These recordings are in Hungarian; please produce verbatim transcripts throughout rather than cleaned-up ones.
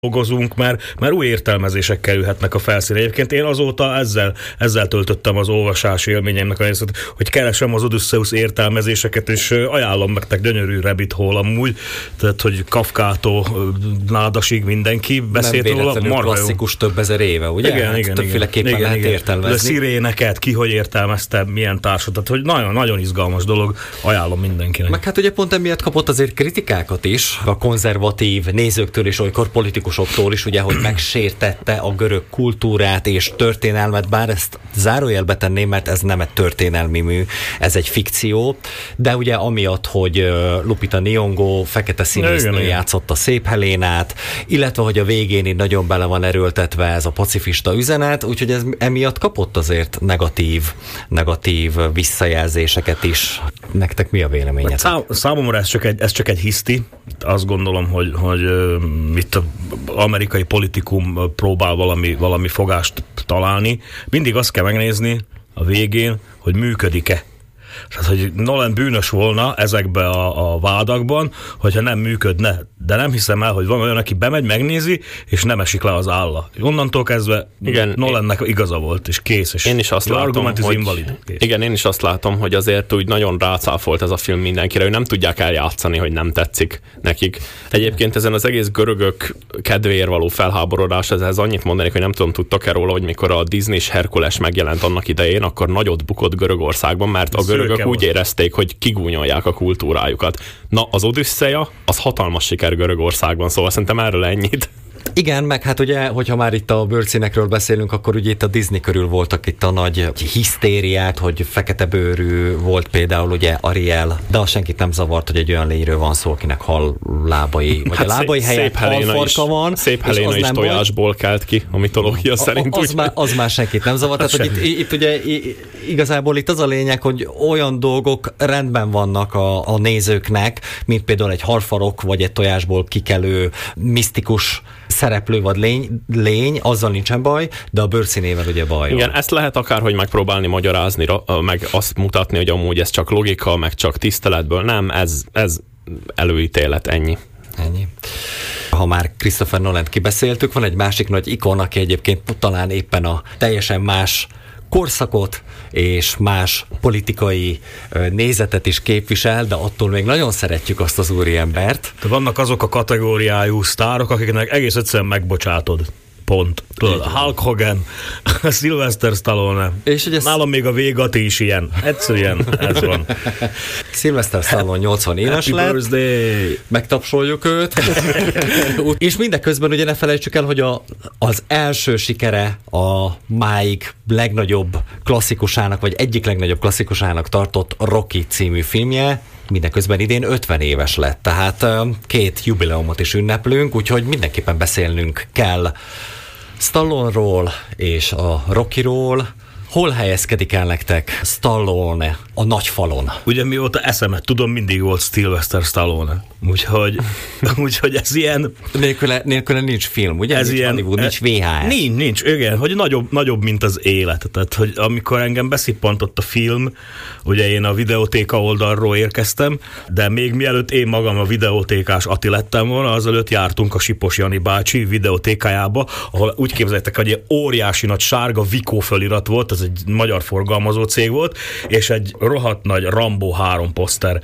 dolgozunk, mert, mert új értelmezések kerülhetnek a felszínre. Egyébként én azóta ezzel, ezzel töltöttem az olvasás élményeimnek a részét, hogy keresem az Odysseus értelmezéseket, és ajánlom nektek, gyönyörű rabbit hole amúgy, tehát, hogy Kafkától Nádasig mindenki beszélt róla. Nem véletlenül klasszikus több ezer éve, ugye? Igen, hát igen, többféleképpen igen, lehet igen. értelmezni. De sziréneket, ki hogy értelmezte, milyen társat, tehát hogy nagyon, nagyon izgalmas dolog, ajánlom mindenkinek. Meg hát ugye pont emiatt kapott azért kritikákat is, a konzervatív nézőktől és olykor politikusoktól is, ugye, hogy megsértette a görög kultúrát és történelmet, bár ezt zárójelbe tenném, mert ez nem egy történelmi mű, ez egy fikció, de ugye amiatt, hogy Lupita Nyong'o fekete színésznő játszotta Szép Helénát, illetve, hogy a végén így nagyon bele van erőltetve ez a pacifista üzenet, úgyhogy ez emiatt kapott azért negatív, negatív visszajelzéseket is. Nektek mi a véleményetek? Szám, számomra ez csak egy, ez csak egy hiszti. Azt gondolom, hogy, hogy itt az amerikai politikum próbál valami, valami fogást találni. Mindig azt kell megnézni a végén, hogy működik-e. Tehát, hogy Nolan bűnös volna ezekbe a, a vádakban, hogyha nem működne. De nem hiszem el, hogy van olyan, aki bemegy, megnézi, és nem esik le az álla. Onnantól kezdve igen, Nolannek én, igaza volt, és kész. És én is azt látom, hogy, invalid, igen, én is azt látom, hogy azért úgy nagyon rácáfolt ez a film mindenkire, hogy nem tudják eljátszani, hogy nem tetszik nekik. Egyébként ezen az egész görögök kedvéért való felháborodás, ez annyit mondanék, hogy nem tudom, tudtak-e róla, hogy mikor a Disney-s Herkules megjelent annak idején, akkor nagyot bukott Görögországban, mert a görögök úgy érezték, hogy kigúnyolják a kultúrájukat. Na, az Odüsszeja, az hatalmas siker Görögországban, szóval szerintem erről ennyit. Igen, meg hát ugye, hogyha már itt a bőrszínekről beszélünk, akkor ugye itt a Disney körül voltak itt a nagy hisztériák, hogy fekete bőrű volt például ugye Ariel, de az senkit nem zavart, hogy egy olyan lényről van szó, akinek hal lábai, vagy hát a lábai szép, helyett halfarka van. Szép Heléna is tojásból kelt ki, a mitológia szerint. Az, már, az már senkit nem zavart. Tehát, hogy itt, itt ugye igazából itt az a lényeg, hogy olyan dolgok rendben vannak a, a nézőknek, mint például egy halfarok, vagy egy tojásból kikelő misztikus szereplő vagy lény, lény, azzal nincsen baj, de a bőrszínével ugye baj. Igen, ezt lehet akárhogy megpróbálni magyarázni, meg azt mutatni, hogy amúgy ez csak logika, meg csak tiszteletből. Nem, ez, ez előítélet, ennyi. Ennyi. Ha már Christopher Nolant kibeszéltük, van egy másik nagy ikon, aki egyébként talán éppen a teljesen más korszakot és más politikai nézetet is képvisel, de attól még nagyon szeretjük azt az úriembert. De vannak azok a kategóriájú sztárok, akiknek egész egyszerűen megbocsátod. Pont. Hulk Hogan, Sylvester Stallone. És ez... Nálam még a Végati is ilyen. Egyszerűen ez van. Sylvester Stallone nyolcvan éves Happy lett. Birthday. Megtapsoljuk őt. És mindeközben ugye ne felejtsük el, hogy a, az első sikere a máig legnagyobb klasszikusának, vagy egyik legnagyobb klasszikusának tartott Rocky című filmje, mindeközben idén ötven éves lett, tehát két jubileumot is ünneplünk, úgyhogy mindenképpen beszélnünk kell Stallone-ról és a Rocky-ról. Hol helyezkedik el nektek Stallone a nagy falon? Ugye mióta eszemet tudom, mindig volt Sylvester Stallone. Úgyhogy, úgyhogy ez ilyen... Nélküle, nélküle nincs film, ugye? Ez nincs ilyen, Hollywood, nincs vé há es. Nincs, nincs, igen, hogy nagyobb, nagyobb, mint az élet. Tehát, hogy amikor engem beszippantott a film, ugye én a videótéka oldalról érkeztem, de még mielőtt én magam a videótékás Ati lettem volna, azelőtt jártunk a Sipos Jani bácsi videótékájába, ahol úgy képzeljétek, hogy egy óriási nagy sárga Vikó fölirat volt, ez egy magyar forgalmazó cég volt, és egy rohadt nagy Rambo három poszter.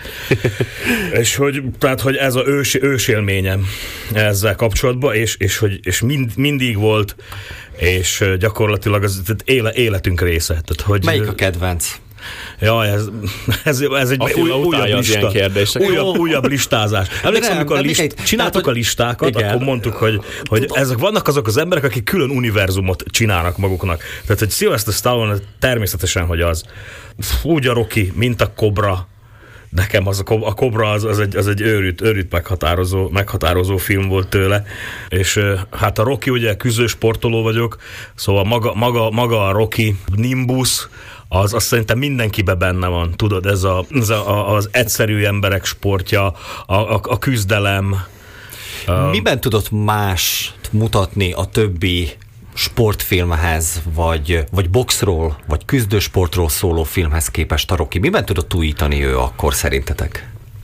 És hogy, tehát, hogy ez az ős, ősélményem ezzel kapcsolatban, és, és hogy és mind, mindig volt, és gyakorlatilag az éle, életünk része. Tehát, hogy, melyik a kedvenc? Ja, ez, ez, ez egy új, újabb, lista, újabb, újabb listázás. Emlékszem, amikor list, egy, csináltuk tehát, a listákat, igen. Akkor mondtuk, hogy, hogy ezek vannak azok az emberek, akik külön univerzumot csinálnak maguknak. Tehát, hogy Sylvester Stallone természetesen, hogy az úgy a Rocky, mint a Cobra. Nekem az a, a Cobra az, az egy, az egy őrült, őrült meghatározó, meghatározó film volt tőle. És hát a Rocky, ugye küzdősportoló vagyok, szóval maga, maga, maga a Rocky Nimbus, az, az szerintem mindenkiben benne van, tudod, ez, a, ez a, az egyszerű emberek sportja, a, a, a küzdelem. Miben tudod más mutatni a többi sportfilmhez, vagy, vagy boxról, vagy küzdősportról szóló filmhez képest a Rocky? Miben tudod újítani ő akkor szerintetek?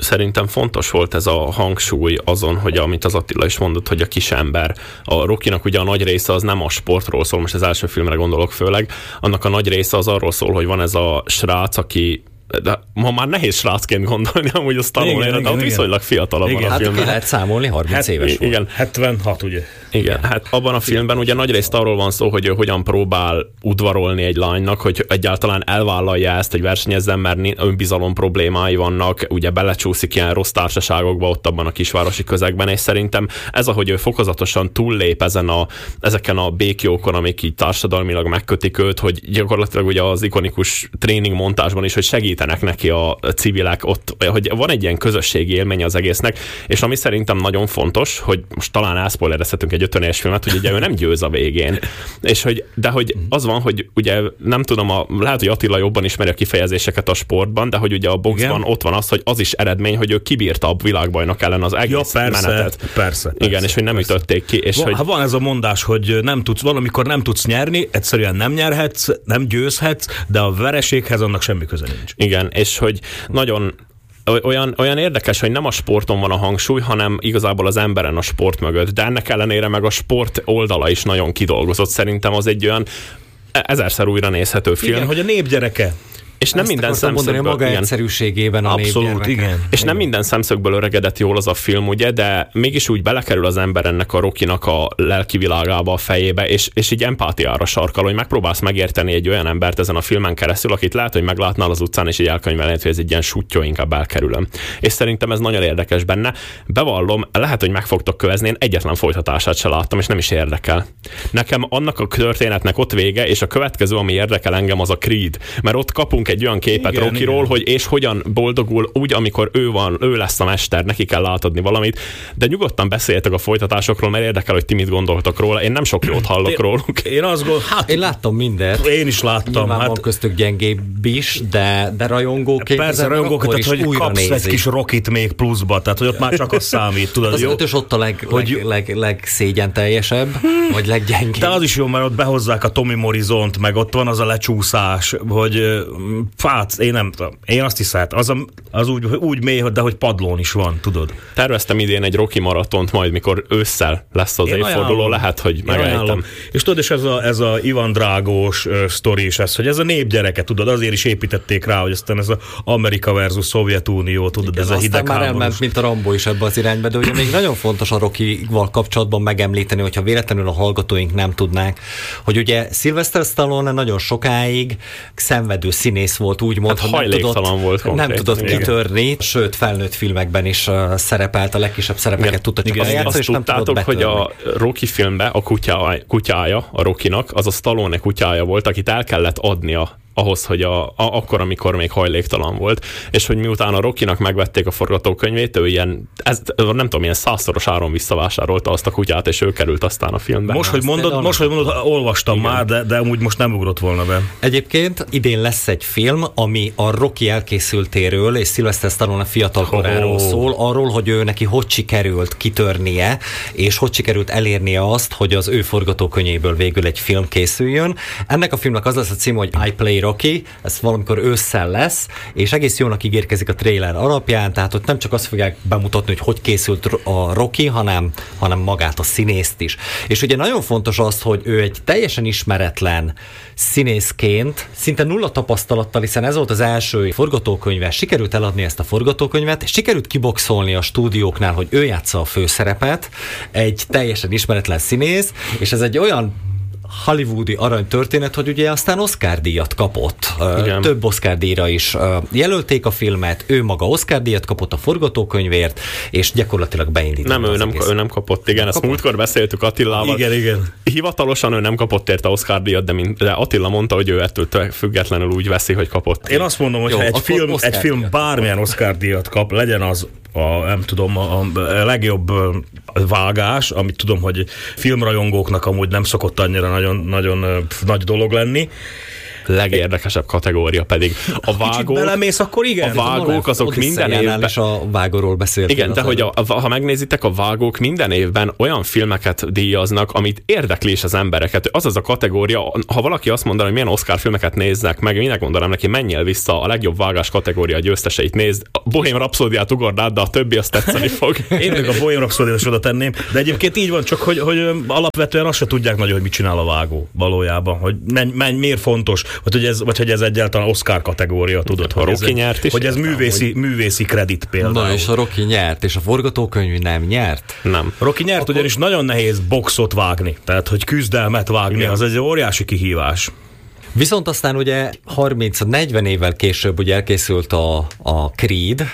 szerintem fontos volt ez a hangsúly azon, hogy amit az Attila is mondott, hogy a kisember. A Rockynak ugye a nagy része az nem a sportról szól, most az első filmre gondolok főleg, annak a nagy része az arról szól, hogy van ez a srác, aki de ma már nehéz srácként gondolni, amúgy a Stallone, de ott viszonylag fiatalabb van a hát filmben. Hát lehet számolni, harminc hát, éves volt. Igen. hetvenhat, ugye? Igen, hát abban a filmben ugye nagyrészt arról van szó, hogy ő hogyan próbál udvarolni egy lánynak, hogy egyáltalán elvállalja ezt, hogy versenyezzen, mert önbizalom problémái vannak, ugye belecsúszik ilyen rossz társaságokba ott abban a kisvárosi közegben, és szerintem ez, ahogy ő fokozatosan túllép ezen a, ezeken a békjókon, amik így társadalmilag megkötik őt, hogy gyakorlatilag ugye az ikonikus tréning montázsban is, hogy segítenek neki a civilek ott, hogy van egy ilyen közösségi élmény az egésznek, és ami szerintem nagyon fontos, hogy most talán elszpoilerezhetünk egy ötven éves filmet, hogy ugye ő nem győz a végén. És hogy, de hogy az van, hogy ugye nem tudom, a, lehet, hogy Attila jobban ismeri a kifejezéseket a sportban, de hogy ugye a boxban igen. ott van az, hogy az is eredmény, hogy ő kibírta a világbajnok ellen az egész ja, persze, menetet. Persze, persze. Igen, és hogy nem persze. ütötték ki. És van, hogy... hát van ez a mondás, hogy nem tudsz, valamikor nem tudsz nyerni, egyszerűen nem nyerhetsz, nem győzhetsz, de a vereséghez annak semmi köze nincs. Igen, és hogy nagyon Olyan, olyan érdekes, hogy nem a sporton van a hangsúly, hanem igazából az emberen a sport mögött. De ennek ellenére meg a sport oldala is nagyon kidolgozott. Szerintem az egy olyan ezerszer újra nézhető film. Igen, hogy a népgyereke. És nem ezt minden szemszögből... mondani, a maga egyszerűségében a abszolút, igen. És nem minden szemszögből öregedett jól az a film, ugye, de mégis úgy belekerül az ember ennek a Rockynak a lelki világába, a fejébe, és, és így empátiára sarkal, hogy megpróbálsz megérteni egy olyan embert ezen a filmen keresztül, akit lehet, hogy meglátnál az utcán, és így elkönyvelnéd, hogy ez egy ilyen sutyó, inkább elkerülöm. És szerintem ez nagyon érdekes benne. Bevallom, lehet, hogy meg fogtok kövezni, én egyetlen folytatását se láttam, és nem is érdekel. Nekem annak a történetnek ott vége, és a következő, ami érdekel engem, az a Creed, mert ott kapunk egy olyan képet igen, Rockyról, igen. hogy és hogyan boldogul úgy, amikor ő van, ő lesz a mester, neki kell átadni valamit, de nyugodtan beszéljetek a folytatásokról, mert érdekel, hogy ti mit gondoltok róla. Én nem sok jót hallok én, róluk. Én azt gondolom, hát én láttam mindent. Én is láttam. Nyilván hát, van köztük gyengébb is, de, de rajongóként persze, rajongóként, tehát, hogy kapsz nézik. Egy kis Rockit még pluszba, tehát hogy ott már csak az számít, tudod. Az jó? ötös ott a leg, hogy leg, leg, legszégyen teljesebb, hmm. vagy leggyengébb. De az is jó, mert ott behozzák a Tommy Morrisont, meg ott van az a lecsúszás, hogy fát, én nem tudom. Én azt hiszem, az, a, az úgy, úgy mély, de hogy padlón is van, tudod. Terveztem idén egy Rocky maratont majd, mikor ősszel lesz az én évforduló, ajánlom. Lehet, hogy megejtem. És tudod, és ez a, ez a Ivan Drágós uh, sztori is ez, hogy ez a népgyereke, tudod, azért is építették rá, hogy aztán ez az Amerika versus Szovjetunió, tudod, igen, ez a hidegháborús. Aztán már elment, mint a Rambo is ebbe az irányba, de ugye még nagyon fontos a Rockyval kapcsolatban megemlíteni, hogyha véletlenül a hallgatóink nem tudnák, hogy ugye Sylvester Stallone nagyon sokáig szenvedő színész volt, úgymond, hát hogy nem tudott, volt konkrét, nem tudott kitörni, sőt felnőtt filmekben is uh, szerepelt, a legkisebb szerepeket igen, tudta csak eljátszani, és nem tudott betörni. Hogy a Rocky filmben a kutyája, kutyája a Rockynak, az a Stallone kutyája volt, akit el kellett adnia ahhoz, hogy a, a, akkor, amikor még hajléktalan volt, és hogy miután a Rockynak megvették a forgatókönyvét, ő ilyen, ez, nem tudom, ilyen százszoros áron visszavásárolta azt a kutyát, és ő került aztán a filmben. Most, hogy mondod, most, hogy mondod, olvastam igen. már, de, de amúgy most nem ugrott volna be. Egyébként idén lesz egy film, ami a Rocky elkészültéről, és Sylvester Stallone fiatal koráról oh. szól, arról, hogy ő neki hogy sikerült kitörnie, és hogy sikerült elérnie azt, hogy az ő forgatókönyvéből végül egy film készüljön. Ennek a filmnek az lesz a cím, hogy I Play Rocky, ez valamikor ősszel lesz, és egész jónak ígérkezik a trailer alapján, tehát ott nem csak azt fogják bemutatni, hogy hogy készült a Rocky, hanem, hanem magát a színészt is. És ugye nagyon fontos az, hogy ő egy teljesen ismeretlen színészként, szinte nulla tapasztalattal, hiszen ez volt az első forgatókönyve, sikerült eladni ezt a forgatókönyvet, és sikerült kiboxolni a stúdióknál, hogy ő játsza a főszerepet, egy teljesen ismeretlen színész, és ez egy olyan hollywoodi aranytörténet, hogy ugye aztán Oscar-díjat kapott. Igen. Több Oscar-díjra is jelölték a filmet, ő maga Oscar-díjat kapott a forgatókönyvért, és gyakorlatilag beindított. Nem, ő nem, ő nem kapott, igen, ezt múltkor beszéltük Attilával. Igen, igen. Hivatalosan ő nem kapott érte Oscar-díjat, de, mint, de Attila mondta, hogy ő ettől függetlenül úgy veszi, hogy kapott. Én azt mondom, hogy Jó, egy, film, egy film bármilyen Oscar-díjat kap, legyen az a, nem tudom, a, a legjobb vágás, amit tudom, hogy filmrajongóknak amúgy nem szokott annyira nagyon, nagyon nagy dolog lenni, legérdekesebb kategória pedig a vágók. Belemész, akkor igen. A vágók azok minden évben. És a vágóról beszélt. Igen, de hogy a, a, ha megnézitek, a vágók minden évben olyan filmeket díjaznak, amit érdekli is az embereket. Az az a kategória, ha valaki azt mondaná, hogy milyen Oscar filmeket néznek meg, minek mondanám neki, menjél vissza, a legjobb vágás kategória győzteseit nézd. A Bohém Rhapsódiát ugord át, de a többi azt tetszeni fog. Én még a Bohém Rhapsódiát is oda tenném, de egyébként így van, csak hogy, hogy alapvetően azt se tudják nagyon, hogy mit csinál a vágó valójában, hogy menj, menj, miért fontos, vagy hogy ez, vagy hogy ez egyáltalán Oscar kategória, tudod, a Rocky ez, nyert is, hogy ez művészi, hogy... művészi kredit például. Na és a Rocky nyert, és a forgatókönyv nem nyert? Nem. Rocky nyert, akkor... ugyanis nagyon nehéz boxot vágni, tehát hogy küzdelmet vágni, igen. Az egy óriási kihívás. Viszont aztán ugye harminc-negyven évvel később ugye elkészült a, a Creed,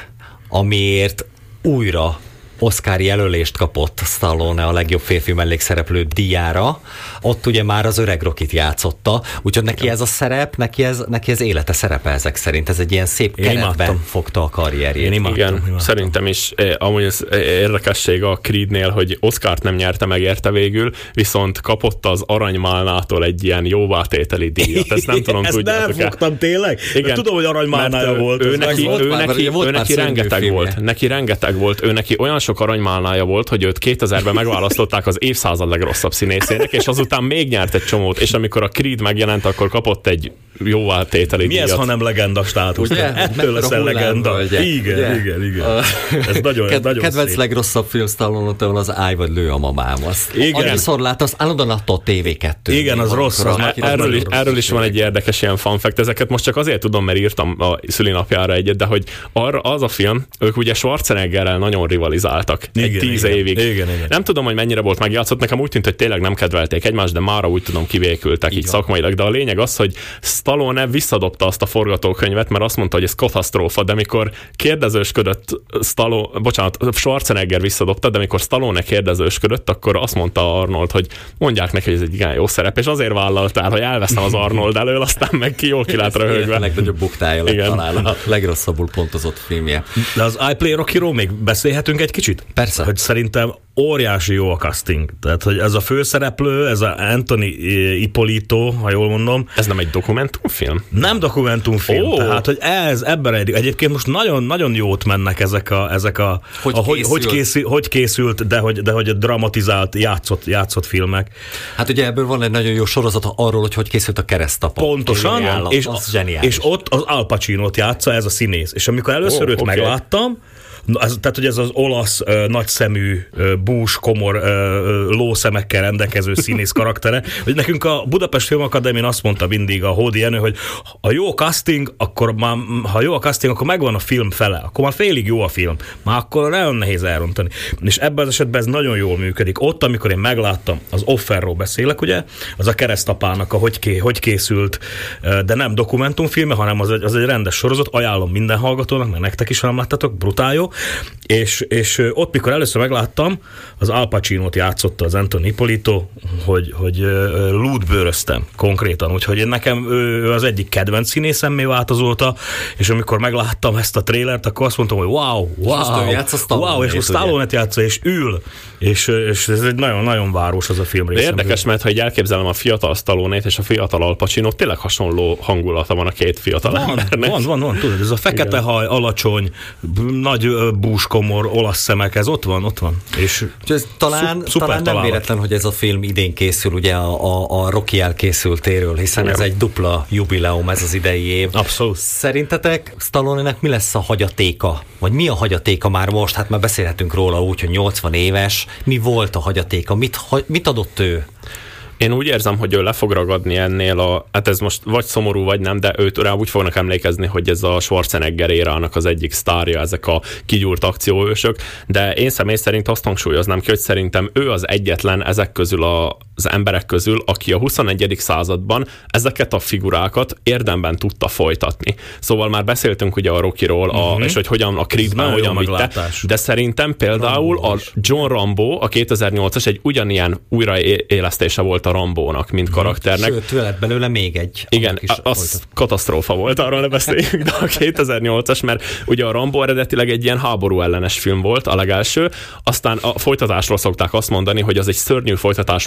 amiért újra Oscar jelölést kapott Stallone a legjobb férfi mellékszereplő díjára. Ott ugye már az öreg Rockit játszotta, úgyhogy neki ez a szerep, neki ez, neki ez élete szerepe ezek szerint. Ez egy ilyen szép Én keretben imádtam. fogta a karrierjét. Én imádtam, Igen, imádtam. Szerintem is eh, amúgy az érdekesség a Creednél, hogy Oscart nem nyerte meg érte végül, viszont kapott az Aranymálnától egy ilyen jóvátételi díjat. Ezt nem tudom, tudjátok. Ezt nem fogtam tényleg? Igen, tudom, hogy Aranymálnája volt. Ő neki, ő neki, ő neki rengeteg volt. Neki rengeteg volt. Ő neki olyan sok aranymálnája volt, hogy őt kétezerben megválasztották az évszázad legrosszabb színészének, és azután még nyert egy csomót, és amikor a Creed megjelent, akkor kapott egy jóvátételi díjat. Mi ez, ha nem legenda státusz? Ettől leszel legenda. Igen, igen, igen, igen. Ez nagyon, Ked- nagyon kedvenc szép. Legrosszabb film Stallone-től az Állj vagy lő a mamám. Azt annyiszor lát, az állandóan adta a té vé kettő. Igen, az rossz. Az az erről is, erről is van egy érdekes ilyen fun fact. Ezeket most csak azért tudom, mert írtam a szülinapjára egyet, de hogy arra az a film, ők ugye Schwarzeneggerrel nagyon rivalizáltak. Igen, egy tíz igen, évig. Igen, igen. Nem tudom, hogy mennyire volt megjátszott, nekem úgy tűnt, hogy tényleg nem kedvelték egymást, de mára úgy tudom kivékültek így szakmailag, de a lényeg az, hogy Stallone visszadobta azt a forgatókönyvet, mert azt mondta, hogy ez katasztrófa, de mikor kérdezősködött Stallone, bocsánat, Schwarzenegger visszadobta, de mikor Stallone kérdezősködött, akkor azt mondta Arnold, hogy mondják neki, hogy ez egy igen jó szerep, és azért vállaltál, hogy elveszem az Arnold elől, aztán meg ki jól ki lát röhögve. A legnagyobb buktája lett talán a legrosszabbul pontozott filmje. De az I Play Rocky-ról még beszélhetünk egy kicsit? Persze. Hogy szerintem óriási jó a casting. Tehát, hogy ez a főszereplő, ez a Anthony Ippolito, ha jól mondom. Ez nem egy dokumentumfilm? Nem dokumentumfilm. Oh. Tehát, hogy ez, ebben egy, egyébként most nagyon, nagyon jót mennek ezek a, ezek a, hogy, a, hogy, hogy, készül, hogy készült, de hogy, de hogy dramatizált, játszott, játszott filmek. Hát ugye ebből van egy nagyon jó sorozat arról, hogy hogy készült a Keresztapa. Pontosan, állat, és, és ott az Al Pacinót játsza ez a színész. És amikor először oh, őt okay. megláttam, Az, tehát, hogy ez az olasz, uh, nagyszemű, uh, bús, komor, uh, lószemekkel rendelkező színész karaktere, hogy nekünk a Budapest Filmakadémián azt mondta mindig a Hódi Jenő, hogy a jó casting, akkor már, ha jó a casting, akkor megvan a film fele, akkor már félig jó a film, már akkor nagyon nehéz elrontani. És ebben az esetben ez nagyon jól működik. Ott, amikor én megláttam, az Offerról beszélek, ugye, az a Keresztapának a hogy, ké, hogy készült, de nem dokumentumfilme, hanem az egy, az egy rendes sorozat, ajánlom minden hallgatónak, mert nektek is, ha nem láttatok, brutál jó. És, és ott, mikor először megláttam, az Al Pacinót játszotta az Anthony Ippolito, hogy, hogy lúdbőröztem konkrétan, úgyhogy nekem ő az egyik kedvenc színészemmé vált azóta, és amikor megláttam ezt a trélert, akkor azt mondtam, hogy wow, wow, wow, és most Stallone-t játsza, és ül, és, és ez egy nagyon-nagyon város az a film részem. Érdekes, mert ha így elképzelem a fiatal Stallone-t és a fiatal Al Pacinót, tényleg hasonló hangulata van a két fiatal van, embernek. Van, van, van, tudod, ez a fekete igen. haj, alacsony, nagy búskomor, olasz szemek, ez ott van, ott van. És ez talán, szuper talán nem véletlen, hogy ez a film idén készül, ugye a, a, a Rocky elkészültéről, hiszen igen. ez egy dupla jubileum, ez az idei év. Abszolút. Szerintetek Stallone-nek mi lesz a hagyatéka? Vagy mi a hagyatéka már most? Hát már beszélhetünk róla úgy, hogy nyolcvan éves. Mi volt a hagyatéka? Mit, mit adott ő? Én úgy érzem, hogy ő le fog ragadni ennél a, hát ez most vagy szomorú, vagy nem, de őt rá úgy fognak emlékezni, hogy ez a Schwarzenegger érának az egyik sztárja, ezek a kigyúrt akcióősök, de én személy szerint azt hangsúlyoznám ki, hogy szerintem ő az egyetlen ezek közül a, az emberek közül, aki a huszonegyedik században ezeket a figurákat érdemben tudta folytatni. Szóval már beszéltünk ugye a Rockyról, a, uh-huh. és hogy hogyan a Creedben hogyan vitte, de szerintem például Rambo a John Rambo, a kétezer-nyolcas egy ugyanilyen újraélesztése volt a Rambónak, mint karakternek. Sőt, lett belőle még egy. Igen, az katasztrófa volt, arról ne beszéljünk, de a kétezer-nyolcas, mert ugye a Rambo eredetileg egy ilyen háború ellenes film volt, a legelső, aztán a folytatásról szokták azt mondani, hogy az egy szörnyű folytatás volt, csak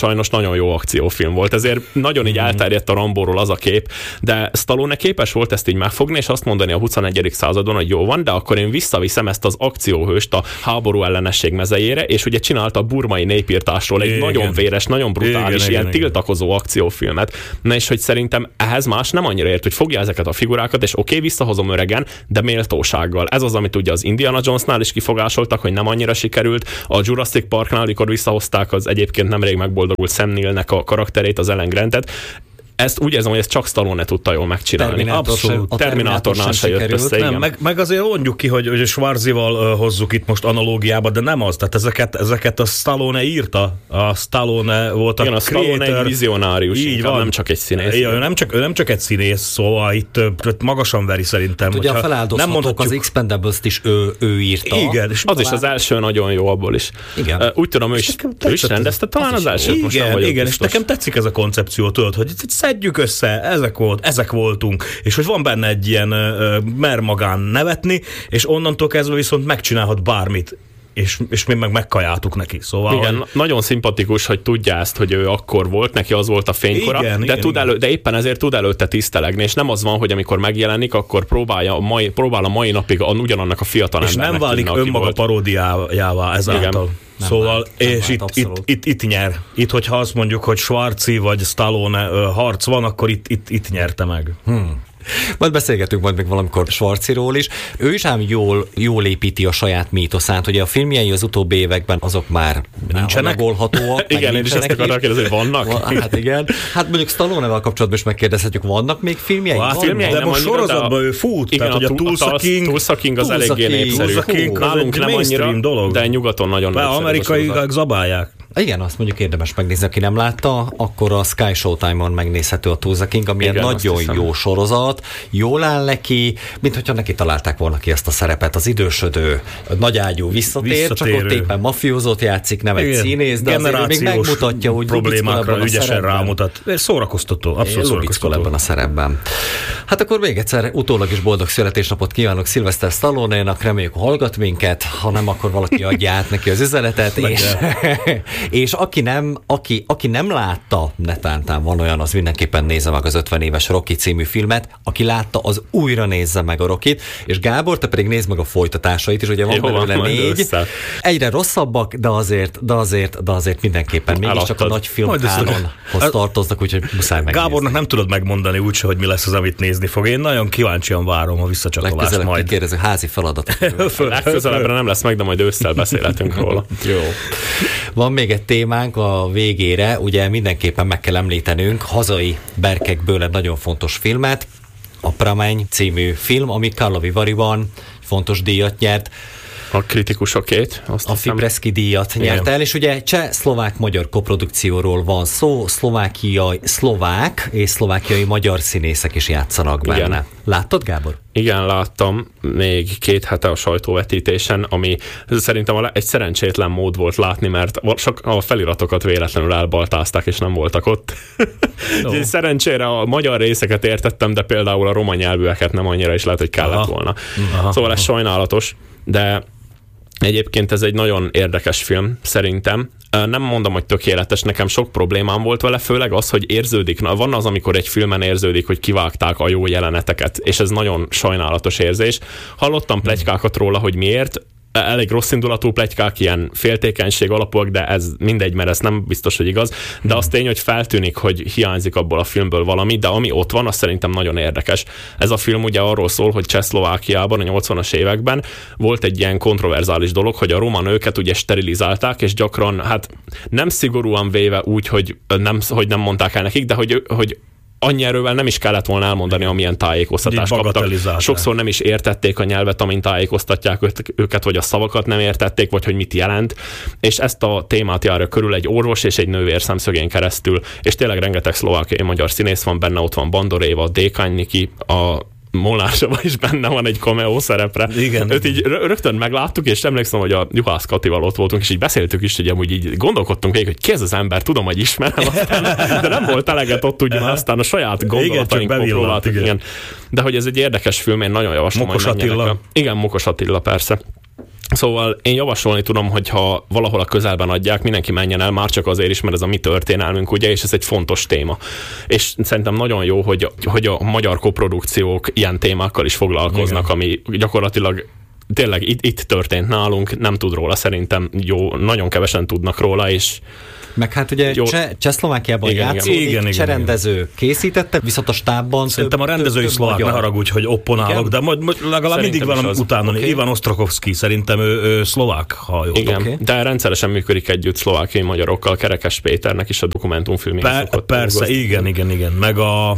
sajnos nagyon jó akciófilm volt, ezért nagyon így elterjedt a Rambóról az a kép, de Stallone képes volt ezt így megfogni, és azt mondani a huszonegyedik századon, hogy jó van, de akkor én visszaviszem ezt az akcióhőst a háború ellenesség mezejére, és ugye csinálta a burmai népírtásról egy igen. nagyon véres, nagyon brutális, igen, ilyen igen, tiltakozó igen. akciófilmet. Na és hogy szerintem ehhez más nem annyira ért, hogy fogja ezeket a figurákat, és oké, okay, visszahozom öregen, de méltósággal. Ez az, amit ugye az Indiana Jonesnál is kifogásoltak, hogy nem annyira sikerült. A Jurassic Parknál, amikor visszahozták az egyébként nemrég megboldogult Sam Neill-nek a karakterét, az Ellen Grantet, ezt úgy érzem, hogy ezt csak Stallone tudta jól megcsinálni. Terminátor Abszolút. A Terminátornál se jött össze, nem, meg, meg azért mondjuk ki, hogy, hogy Schwarzival uh, hozzuk itt most analógiába, de nem az. Tehát ezeket, ezeket a Stallone írta. A Stallone volt a igen, a Stallone egy vizionárius, így van. Nem csak egy színész. Ja, ő, nem csak, ő nem csak egy színész, szóval itt uh, magasan veri szerintem. Ugye a feláldozhatók az Expendables-t is ő, ő írta. Igen. És az talán... is az első nagyon jó abból is. Igen. Uh, úgy tudom, ő is, ő is rendezte talán az, az elsőt. Igen, igen, és nekem tetszik ez a koncepció, tudod, hogy szedjük össze, ezek, volt, ezek voltunk, és hogy van benne egy ilyen uh, mer magán nevetni, és onnantól kezdve viszont megcsinálhat bármit, és, és mi meg megkajáltuk neki. Szóval, igen, hogy... nagyon szimpatikus, hogy tudja ezt, hogy ő akkor volt, neki az volt a fénykora, igen, de, igen, tud elő, de éppen ezért tud előtte tisztelegni, és nem az van, hogy amikor megjelenik, akkor próbálja a mai, próbál a mai napig ugyanannak a fiatal és embernek. És nem válik tűnni, önmaga paródiává ezáltal. Nem szóval, vált, nem és itt, itt, itt, itt nyer. Itt, hogyha azt mondjuk, hogy Schwarzi vagy Stallone uh, harc van, akkor itt, itt, itt nyerte meg. Hmm. Majd beszélgetünk majd még valamikor Schwarziról is. Ő is ám jól, jól építi a saját mítoszát. Ugye a filmjei az utóbbi években azok már nincsenek megolhatóak. Igen, én is ezt akartam kérdezni, hogy vannak. Hát igen. Hát mondjuk Stallone-val kapcsolatban is megkérdezhetjük, vannak még filmjei? Hát, van, filmjei de most sorozatban ő fut. Igen, tehát, a, a Tulsa King, Tulsa King az eléggé népszerű. Nálunk nem annyira, dolog. De nyugaton nagyon népszerű. Amerikai zabálják. Igen, azt mondjuk érdemes megnézni, aki nem látta, akkor a Sky Showtime-on megnézhető a Tulsa King, ami egy nagyon jó sorozat, jól áll neki, mint hogyha neki találták volna ki ezt a szerepet, az idősödő, nagyágyú visszatér, Visszatérő. Csak ott éppen mafiózót játszik, nem egy színész, de azért még megmutatja, hogy problémákra ügyesen rámutat. Szórakoztató, abszolút szórakoztató ebben a szerepben. Hát akkor még egyszer utólag is boldog születésnapot kívánok Sylvester Stallone-nak, reméljük hallgat minket, ha nem, akkor valaki adja át neki az üzenetet, és És aki nem, aki, aki nem látta, netántán van olyan, az mindenképpen nézze meg az ötven éves Rocky című filmet, aki látta, az újra nézze meg a Rockit, és Gábor, te pedig nézd meg a folytatásait is, ugye van jó, belőle négy, össze. Egyre rosszabbak, de azért, de azért, de azért mindenképpen mégiscsak a nagy filmkánonhoz tartoznak, úgyhogy muszáj megnézni. Gábornak nem tudod megmondani úgyse, hogy mi lesz az, amit nézni fog. Én nagyon kíváncsian várom a visszacsatolást majd. Legközelebb kikérdező házi feladatot. Legközelebbre nem lesz meg, de majd ősszel beszélhetünk róla. Jó. Van még egy témánk a végére, ugye mindenképpen meg kell említenünk hazai berkekből egy nagyon fontos filmet, a Prameň című film, ami Karlovy Varyban fontos díjat nyert. A kritikusokét. Azt a Fibreszki díjat nyert el, és ugye cseh-szlovák-magyar koprodukcióról van szó, szlovákiai, szlovák és szlovákiai magyar színészek is játszanak benne. Igen. Láttad, Gábor? Igen, láttam még két hete a sajtóvetítésen, ami szerintem egy szerencsétlen mód volt látni, mert a feliratokat véletlenül elbaltázták, és nem voltak ott. No. Szerencsére a magyar részeket értettem, de például a roma nyelvűeket nem annyira is lehet, hogy kellett Aha. volna. Aha. Szóval ez sajnálatos, de egyébként ez egy nagyon érdekes film, szerintem. Nem mondom, hogy tökéletes, nekem sok problémám volt vele, főleg az, hogy érződik. Na, van az, amikor egy filmen érződik, hogy kivágták a jó jeleneteket, és ez nagyon sajnálatos érzés. Hallottam pletykákat róla, hogy miért. Elég rossz indulatú pletykák, ilyen féltékenység alapúak, de ez mindegy, mert ez nem biztos, hogy igaz. De az tény, hogy feltűnik, hogy hiányzik abból a filmből valami, de ami ott van, az szerintem nagyon érdekes. Ez a film ugye arról szól, hogy Csehszlovákiában a nyolcvanas években volt egy ilyen kontroverzális dolog, hogy a roma nőket ugye sterilizálták, és gyakran, hát nem szigorúan véve úgy, hogy nem, hogy nem mondták el nekik, de hogy, hogy annyi erővel nem is kellett volna elmondani, amilyen tájékoztatást kaptak. Sokszor nem is értették a nyelvet, amint tájékoztatják őket, vagy a szavakat nem értették, vagy hogy mit jelent. És ezt a témát járja körül egy orvos és egy nővér szemszögén keresztül. És tényleg rengeteg szlovákiai magyar színész van benne, ott van Bandor Éva, Dékány Niki, a Molnár Csaba is benne van egy cameo szerepre. Igen. Őt így rögtön megláttuk, és emlékszem, hogy a Juhász Katival ott voltunk, és így beszéltük is, hogy amúgy így gondolkodtunk végig, hogy ki ez az ember, tudom, hogy ismerem, aztán, de nem volt eleget ott, ugye, aztán a saját gondolatainkból próbáltuk. Igen. De hogy ez egy érdekes film, én nagyon javaslom, Mokos hogy Attila. A... Igen, Mokos Attila, persze. Szóval én javasolni tudom, hogyha valahol a közelben adják, mindenki menjen el, már csak azért is, mert ez a mi történelmünk, ugye, és ez egy fontos téma. És szerintem nagyon jó, hogy, hogy a magyar koprodukciók ilyen témákkal is foglalkoznak, igen. ami gyakorlatilag tényleg itt, itt történt nálunk, nem tud róla, szerintem jó, nagyon kevesen tudnak róla, és meg hát ugye Cseh, Csehszlovákiában játszódik, cserendező készítette, viszont a stábban szerintem a rendezői szlovák, ne haragudj, hogy opponálok, de majd, majd legalább szerintem mindig van utána. Okay. Ivan Osztrakovszky, szerintem ő, ő szlovák, ha jól igen, okay. De rendszeresen működik együtt szlovákiai magyarokkal, Kerekes Péternek is a dokumentumfilmjén per, szokott Persze, dolgozni. igen, igen, igen, meg a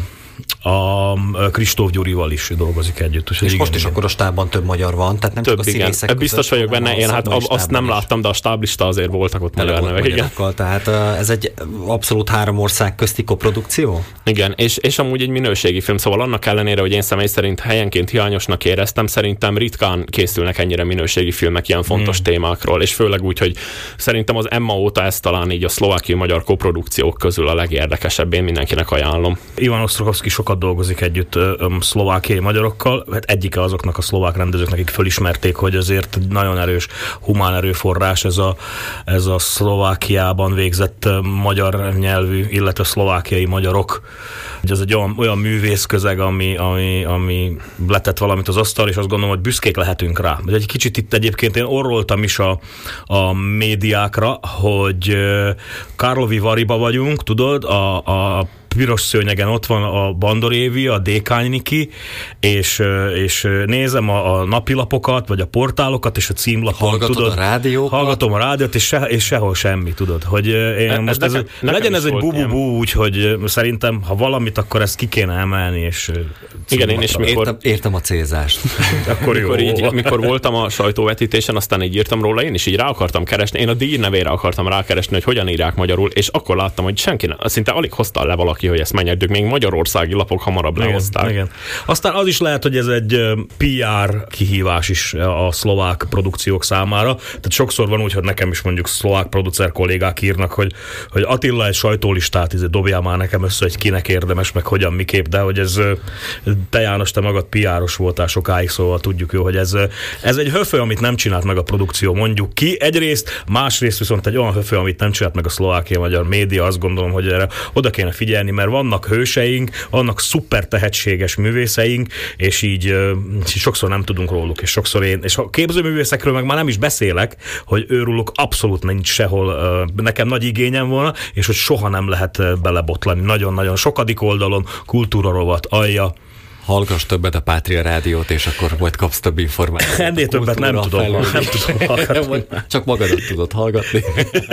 a Kristóf Gyurival is dolgozik együtt. És igen, most is igen. akkor a stábban több magyar van, tehát nem több, csak a színészek között. Biztos vagyok benne, én hát azt nem láttam, de a stáblista azért voltak ott magyar nevek. Igen. Tehát ez egy abszolút három ország közti koprodukció? Igen, és, és amúgy egy minőségi film, szóval annak ellenére, hogy én személy szerint helyenként hiányosnak éreztem, szerintem ritkán készülnek ennyire minőségi filmek ilyen fontos hmm. témákról, és főleg úgy, hogy szerintem az Emma óta ez talán így a szlovákiai magyar koprodukciók közül a legérdekesebb, én mindenkinek ajánlom. Ivan Osztrakovszky sokat dolgozik együtt um, szlovákiai magyarokkal, hát egyike azoknak a szlovák rendezőknek, akik fölismerték, hogy azért nagyon erős humán erőforrás ez a, ez a Szlovákiában végzett uh, magyar nyelvű, illetve szlovákiai magyarok. Ez egy olyan, olyan művészközeg, ami, ami, ami letett valamit az asztal, és azt gondolom, hogy büszkék lehetünk rá. Egy kicsit itt egyébként én orroltam is a, a médiákra, hogy uh, Karlovy Varyba vagyunk, tudod, a, a piros szőnyegen ott van a Bandor Évi, a Dékány Niki, és, és nézem a, a napilapokat, vagy a portálokat, és a címlapon, hallgatod tudod. a rádiókat? Hallgatom a rádiót, és, se, és sehol semmi, tudod. Hogy én ez most ez, nekem, legyen ez egy bu-bu-bu, úgyhogy szerintem, ha valamit, akkor ezt ki kéne emelni, és igen, én is mikor... Értem, értem a célzást. Akkor mikor, így, mikor voltam a sajtóvetítésen, aztán így írtam róla, én is így rá akartam keresni, én a díj nevére akartam rákeresni, hogy hogyan írják magyarul, és akkor láttam, hogy senki nem, szinte alig hozta le valaki, hogy ezt menjek, még magyarországi lapok hamarabb lehozták. Igen. Aztán az is lehet, hogy ez egy pé er kihívás is a szlovák produkciók számára. Tehát sokszor van úgy, hogy nekem is mondjuk szlovák producer kollégák írnak, hogy, hogy Attila egy sajtólistát izé, dobjál már nekem össze, hogy kinek érdemes, meg hogyan, miképp, de hogy ez te János, te magad pé er-os voltál sokáig, szóval tudjuk jó, hogy ez, ez egy höfő, amit nem csinált meg a produkció, mondjuk ki egyrészt, másrészt viszont egy olyan höfő, amit nem csinált meg a szlovákiai magyar média, azt gondolom, hogy erre oda kéne figyelni, mert vannak hőseink, vannak szuper tehetséges művészeink, és így uh, sokszor nem tudunk róluk, és sokszor én, és a képzőművészekről meg már nem is beszélek, hogy őrülük abszolút nincs sehol, uh, nekem nagy igényem volna, és hogy soha nem lehet uh, belebotlani. Nagyon-nagyon sokadik oldalon, kultúrarovat, alja. Hallgass többet a Pátria Rádiót, és akkor majd kapsz több információt. Ennél többet nem tudom, nem tudom hallgatni. Csak magadat tudod hallgatni.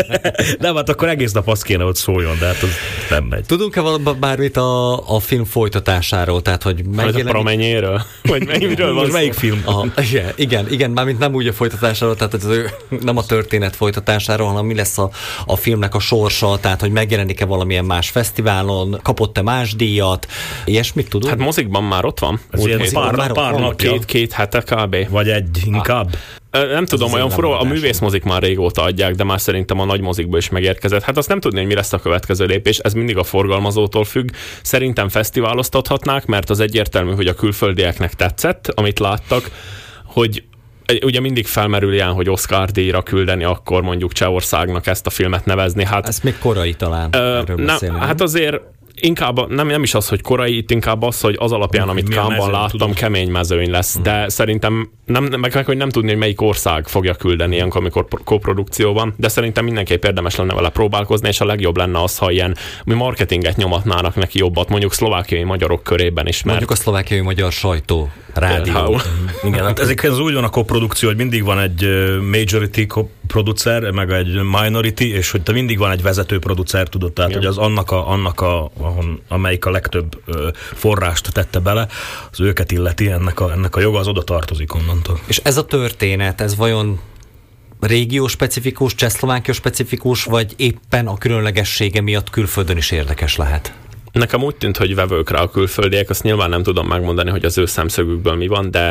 Nem, hát akkor egész nap azt kéne, hogy szóljon, de hát az nem megy. Tudunk-e bármit a, a film folytatásáról? Tehát, hogy megjelenik... A Pramenyéről? Vagy melyikről van? Melyik film? Aha, igen, igen, igen, mármint nem úgy a folytatásáról, tehát az, nem a történet folytatásáról, hanem mi lesz a, a filmnek a sorsa, tehát, hogy megjelenik-e valamilyen más fesztiválon, kapott-e más díjat, ilyesmit tudunk? Hát mozikban már ott van. Ez ilyen pár, pár, pár napja. Két, két hete kb. Vagy egy inkább. Nem tudom, ez olyan fura, a művészmozik már régóta adják, de már szerintem a nagy mozikba is megérkezett. Hát azt nem tudni, hogy mi lesz a következő lépés, ez mindig a forgalmazótól függ. Szerintem fesztiváloztathatnák, mert az egyértelmű, hogy a külföldieknek tetszett, amit láttak, hogy ugye mindig felmerül ilyen, hogy Oscar-díjra küldeni, akkor mondjuk Csehországnak ezt a filmet nevezni. Hát, ez még korai talán. Ö, nem, hát azért inkább nem, nem is az, hogy korai, itt inkább az, hogy az alapján, amit Cannes-ban láttam, tudom. Kemény mezőny lesz, hmm. de szerintem nem, meg, meg hogy nem tudni, hogy melyik ország fogja küldeni ilyenkor, amikor koprodukció van, de szerintem mindenképp érdemes lenne vele próbálkozni, és a legjobb lenne az, ha ilyen mi marketinget nyomatnának neki jobbat, mondjuk szlovákiai magyarok körében is. Mert... Mondjuk a szlovákiai magyar sajtó, rádió. Igen, hát ezek az úgy van a koprodukció, hogy mindig van egy majority producer, meg egy minority, és hogy te mindig van egy vezető producer, tudod, tehát igen. Hogy az annak a, annak a ahon, amelyik a legtöbb ö, forrást tette bele, az őket illeti, ennek a, ennek a joga az oda tartozik onnantól. És ez a történet, ez vajon régió-specifikus, Csehszlovákia-specifikus, vagy éppen a különlegessége miatt külföldön is érdekes lehet? Nekem úgy tűnt, hogy vevők rá a külföldiek, azt nyilván nem tudom megmondani, hogy az ő szemszögükből mi van, de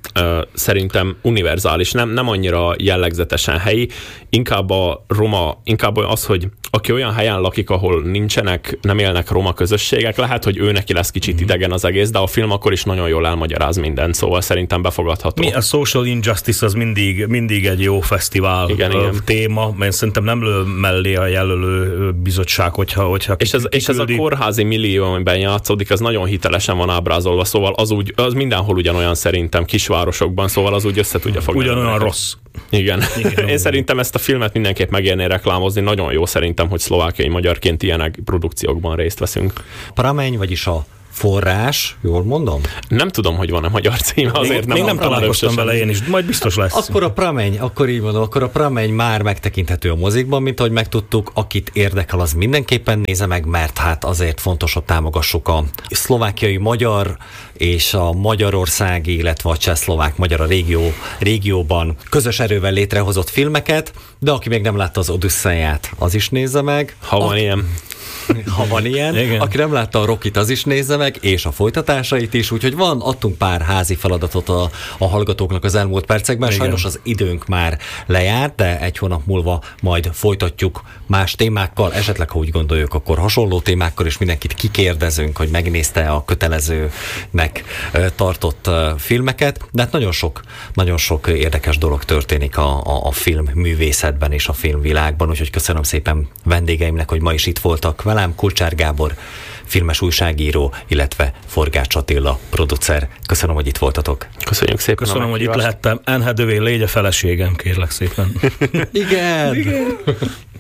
szerintem univerzális, nem, nem annyira jellegzetesen helyi, inkább a roma, inkább az, hogy aki olyan helyen lakik, ahol nincsenek, nem élnek roma közösségek, lehet, hogy ő neki lesz kicsit idegen az egész, de a film akkor is nagyon jól elmagyaráz mindent, szóval szerintem befogadható. Mi a social injustice az mindig, mindig egy jó fesztivál igen, igen. téma, mert szerintem nem lő mellé a jelölő bizottság, hogyha, hogyha és ez, és ez a kórházi millió, amiben játszódik, az nagyon hitelesen van ábrázolva, szóval az úgy, az mindenhol ugyanolyan szerintem kisvárosokban, szóval az úgy össze tudja fogni. Ugyanolyan rossz. Igen. Igen. Én szerintem ezt a filmet mindenképp megérné reklámozni. Nagyon jó szerintem, hogy szlovákiai magyarként ilyenek produkciókban részt veszünk. Prameň, vagyis a forrás, jól mondom? Nem tudom, hogy van-e magyar címe, azért nem. Még nem találkoztam vele én is, majd biztos lesz. Akkor a Prameň, akkor így mondom, akkor a Prameň már megtekinthető a mozikban, mint ahogy megtudtuk, akit érdekel, az mindenképpen nézze meg, mert hát azért fontos, hogy támogassuk a szlovákiai magyar és a magyarországi, illetve a csehszlovák magyar a régió, régióban közös erővel létrehozott filmeket, de aki még nem látta az Odüsszeját, az is nézze meg. Ha van a... ilyen. Ha van ilyen. Igen. Aki nem látta a Rockit, az is nézze meg, és a folytatásait is, úgyhogy van, adtunk pár házi feladatot a, a hallgatóknak az elmúlt percekben. Igen. Sajnos az időnk már lejárt, de egy hónap múlva majd folytatjuk más témákkal, esetleg ha úgy gondoljuk, akkor hasonló témákkal, és mindenkit kikérdezünk, hogy megnézte a kötelezőnek tartott filmeket, de hát nagyon sok, nagyon sok érdekes dolog történik a, a, a film művészetben és a filmvilágban, úgyhogy köszönöm szépen vendégeimnek, hogy ma is itt voltak velem, Kulcsár Gábor, filmes újságíró, illetve Forgács Attila, producer. Köszönöm, hogy itt voltatok. Köszönjük szépen. Köszönöm, hogy itt lehettem. Anne Hathaway, légy a feleségem, kérlek szépen. Igen. Igen.